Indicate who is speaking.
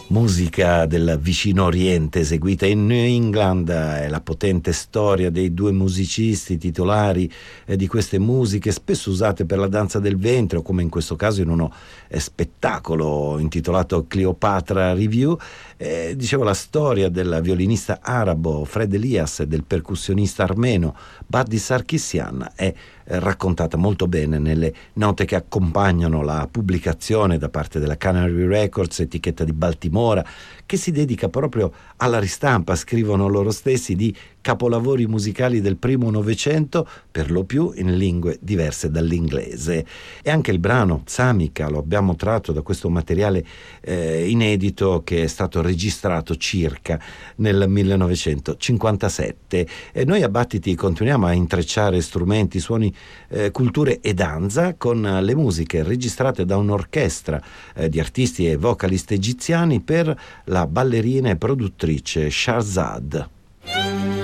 Speaker 1: musica del vicino Oriente eseguita in New England, è la potente storia dei due musicisti titolari di queste musiche, spesso usate per la danza del ventre o come in questo caso in uno spettacolo intitolato Cleopatra Review. Dicevo, la storia del violinista arabo Fred Elias e del percussionista armeno Buddy Sarkisian è raccontata molto bene nelle note che accompagnano la pubblicazione da parte della Canary Records, etichetta di Baltimora, che si dedica proprio alla ristampa, scrivono loro stessi, di capolavori musicali del primo Novecento, per lo più in lingue diverse dall'inglese. E anche il brano Samika lo abbiamo tratto da questo materiale inedito che è stato registrato circa nel 1957. E noi a Battiti continuiamo a intrecciare strumenti, suoni, culture e danza con le musiche registrate da un'orchestra di artisti e vocalist egiziani per la ballerina e produttrice Shahrzad.